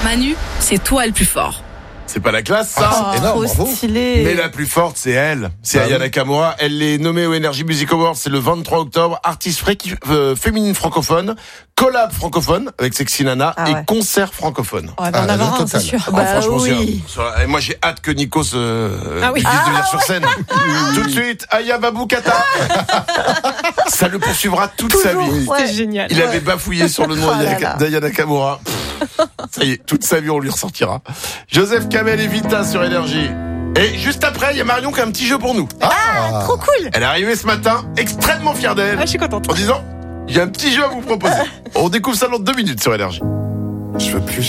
Manu, c'est toi le plus fort. C'est pas la classe, ça? Énorme, trop bravo. stylé. Mais la plus forte, c'est elle. C'est Aya Nakamura. Elle est nommée au Energy Music Awards. C'est le 23 octobre. Artiste féminine francophone. Collab francophone avec Sexy Nana Ah ouais. et concert francophone. On va en la avoir un, totale. c'est sûr. Franchement, oui. et moi, j'ai hâte que Nikos puisse venir sur scène. Tout de suite, Aya Baboukata. Ça le poursuivra toute sa Toujours, vie. ouais. C'est génial. Il avait bafouillé sur le nom Oh là là. d'Aya Nakamura. Ça y est, toute sa vie, on lui ressortira. Joseph Kamel et Vita sur Énergie. Et juste après, il y a Marion qui a un petit jeu pour nous. Trop cool. Elle est arrivée ce matin, extrêmement fière d'elle, Ah, je suis contente. en disant, j'ai un petit jeu à vous proposer. On découvre ça dans 2 minutes sur Énergie. Je veux plus